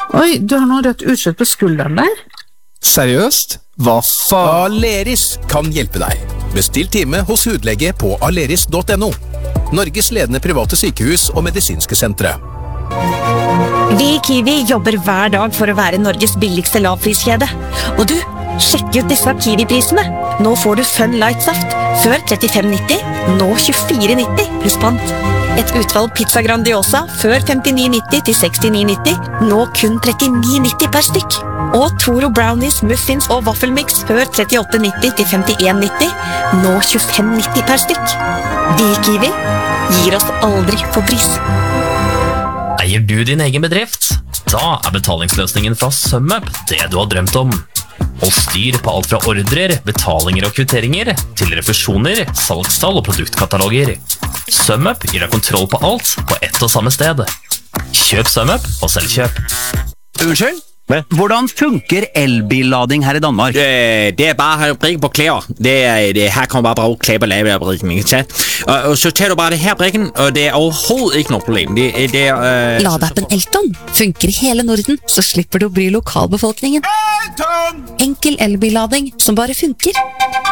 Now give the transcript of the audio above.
Oi, du har noe rødt utslett på skulderen der. Seriøst? Hva faen? Aleris kan hjelpe deg. Bestill time hos hudlege på aleris.no. Norges ledende private sykehus og medisinske sentre. Vi i Kiwi jobber hver dag for å være Norges billigste lavpriskjede. Og du, sjekk ut disse Kiwi-prisene. Nå får du Fun Light Saft. Før 35,90, nå 24,90 pluss pant. Et utvalg pizza Grandiosa før 59,90 til 69,90, nå kun 39,90 per stykk. Og Toro Brownies, Muffins og Waffelmix før 38,90 til 51,90, nå 25,90 per stykk. Vi i Kiwi gir oss aldri for pris. Eier du din egen bedrift? Da betalingsløsningen fra SumUp det du har drømt om. Hold styr på alt fra ordrer, betalinger og kvitteringer, til refusjoner, salgstall og produktkataloger. SumUp gir deg kontroll på alt på ett og samme sted. Kjøp SumUp og selvkjøp. Unnskyld? Hvordan funker elbillading her i Danmark? Det bare å brikke på klær. Her kan man bare bruke klær på lavebrikken. Og så tar du bare det her brikken, og det overhovedet ikke noe problem. Ladeappen Elton funker i hele Norden, så slipper du å bry lokalbefolkningen. Enkel elbillading som bare funker.